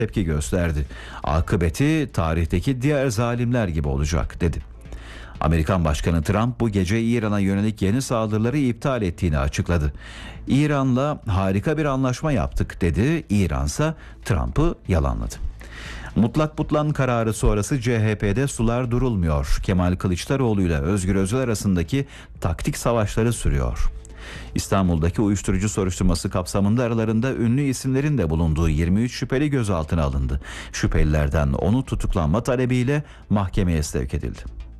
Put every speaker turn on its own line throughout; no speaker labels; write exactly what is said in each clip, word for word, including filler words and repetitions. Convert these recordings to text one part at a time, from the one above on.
tepki gösterdi. Akıbeti tarihteki diğer zalimler gibi olacak dedi. Amerikan Başkanı Trump bu gece İran'a yönelik yeni saldırıları iptal ettiğini açıkladı. İran'la harika bir anlaşma yaptık dedi. İran'sa Trump'ı yalanladı. Mutlak butlan kararı sonrası C H P'de sular durulmuyor. Kemal Kılıçdaroğlu ile Özgür Özel arasındaki taktik savaşları sürüyor. İstanbul'daki uyuşturucu soruşturması kapsamında aralarında ünlü isimlerin de bulunduğu yirmi üç şüpheli gözaltına alındı. Şüphelilerden onu tutuklanma talebiyle mahkemeye sevk edildi.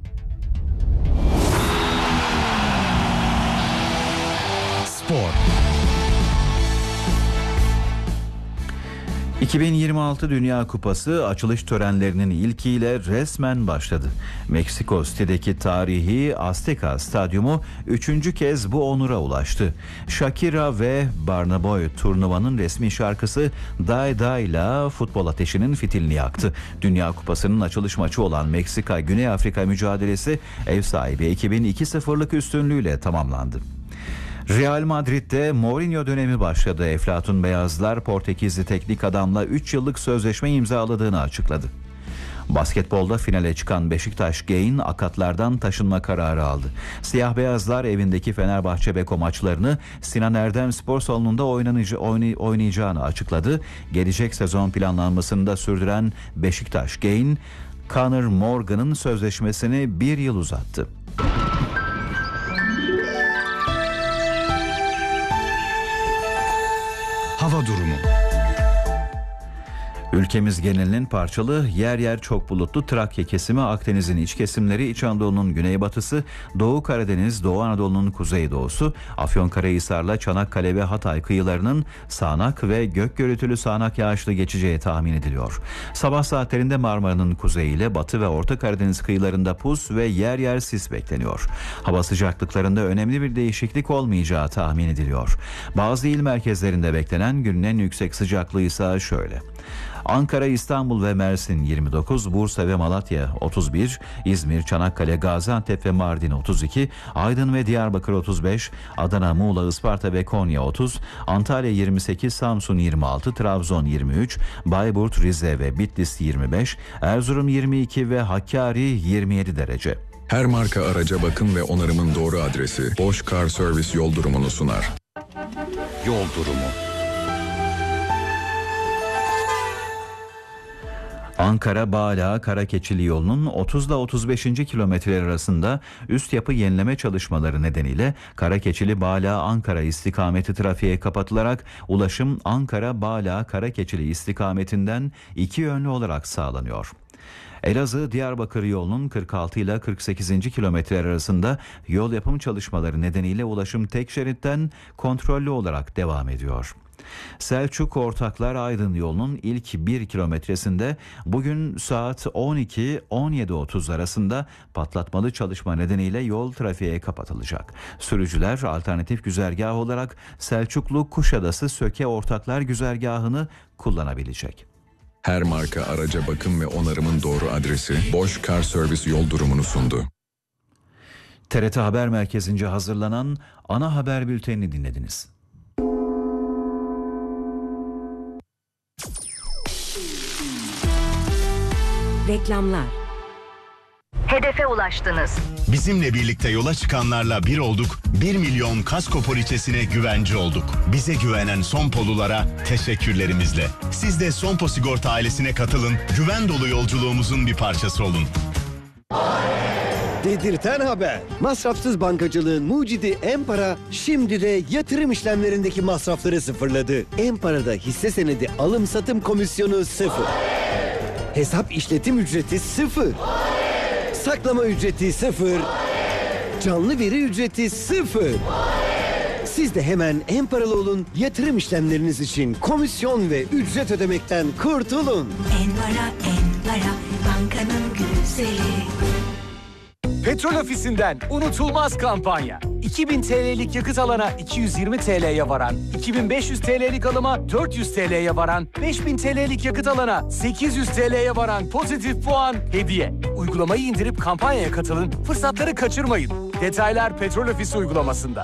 Spor. iki bin yirmi altı Dünya Kupası açılış törenlerinin ilkiyle resmen başladı. Meksiko City'deki tarihi Azteca Stadyumu üçüncü kez bu onura ulaştı. Shakira ve Burna Boy turnuvanın resmi şarkısı Die Die'la futbol ateşinin fitilini yaktı. Dünya Kupası'nın açılış maçı olan Meksika-Güney Afrika mücadelesi ev sahibi ekibin iki sıfırlık üstünlüğüyle tamamlandı. Real Madrid'de Mourinho dönemi başladı. Eflatun Beyazlar Portekizli teknik adamla üç yıllık sözleşme imzaladığını açıkladı. Basketbolda finale çıkan Beşiktaş Gain akatlardan taşınma kararı aldı. Siyah Beyazlar evindeki Fenerbahçe Beko maçlarını Sinan Erdem Spor Salonu'nda oynayacağını açıkladı. Gelecek sezon planlanmasını da sürdüren Beşiktaş Gain, Conor Morgan'ın sözleşmesini bir yıl uzattı. Hava durumu. Ülkemiz genelinin parçalı, yer yer çok bulutlu Trakya kesimi, Akdeniz'in iç kesimleri, İç Anadolu'nun güneybatısı, Doğu Karadeniz, Doğu Anadolu'nun kuzeydoğusu, Afyonkarahisar'la Çanakkale ve Hatay kıyılarının sağanak ve gök gürültülü sağanak yağışlı geçeceği tahmin ediliyor. Sabah saatlerinde Marmara'nın kuzeyiyle Batı ve Orta Karadeniz kıyılarında pus ve yer yer sis bekleniyor. Hava sıcaklıklarında önemli bir değişiklik olmayacağı tahmin ediliyor. Bazı il merkezlerinde beklenen günün en yüksek sıcaklığı ise şöyle: Ankara, İstanbul ve Mersin yirmi dokuz, Bursa ve Malatya otuz bir, İzmir, Çanakkale, Gaziantep ve Mardin otuz iki, Aydın ve Diyarbakır otuz beş, Adana, Muğla, Isparta ve Konya otuz, Antalya yirmi sekiz, Samsun yirmi altı, Trabzon yirmi üç, Bayburt, Rize ve Bitlis yirmi beş, Erzurum yirmi iki ve Hakkari yirmi yedi derece.
Her marka araca bakım ve onarımın doğru adresi Bosch Car Service yol durumunu sunar.
Yol durumu. Ankara-Bağla Karakeçili yolunun otuz ile otuz beşinci kilometreler arasında üst yapı yenileme çalışmaları nedeniyle Karakeçili-Bağla-Ankara istikameti trafiğe kapatılarak ulaşım Ankara-Bağla Karakeçili istikametinden iki yönlü olarak sağlanıyor. Elazığ-Diyarbakır yolunun kırk altı ile kırk sekizinci kilometreler arasında yol yapım çalışmaları nedeniyle ulaşım tek şeritten kontrollü olarak devam ediyor. Selçuk Ortaklar Aydın yolunun ilk bir kilometresinde bugün saat on iki on yedi otuz arasında patlatmalı çalışma nedeniyle yol trafiğe kapatılacak. Sürücüler alternatif güzergah olarak Selçuklu Kuşadası Söke Ortaklar güzergahını kullanabilecek.
Her marka araca bakım ve onarımın doğru adresi Bosch Car Service yol durumunu sundu.
T R T Haber Merkezi'nce hazırlanan ana haber bültenini dinlediniz.
Reklamlar.
Hedefe ulaştınız.
Bizimle birlikte yola çıkanlarla bir olduk, bir milyon kasko poliçesine güvence olduk. Bize güvenen Sonpolulara teşekkürlerimizle. Siz de Sonpo Sigorta ailesine katılın, güven dolu yolculuğumuzun bir parçası olun.
Dedirten haber. Masrafsız bankacılığın mucidi Empara şimdi de yatırım işlemlerindeki masrafları sıfırladı. Empara'da hisse senedi alım satım komisyonu sıfır. Hesap işletim ücreti sıfır. Saklama ücreti sıfır. Canlı veri ücreti sıfır. Siz de hemen Emparalı olun, yatırım işlemleriniz için komisyon ve ücret ödemekten kurtulun.
Empara, Empara, bankanın güzeli.
Petrol Ofisi'nden unutulmaz kampanya. iki bin T L'lik yakıt alana iki yüz yirmi T L'ye varan, iki bin beş yüz T L'lik alıma dört yüz T L'ye varan, beş bin T L'lik yakıt alana sekiz yüz T L'ye varan pozitif puan hediye. Uygulamayı indirip kampanyaya katılın, fırsatları kaçırmayın. Detaylar Petrol Ofisi uygulamasında.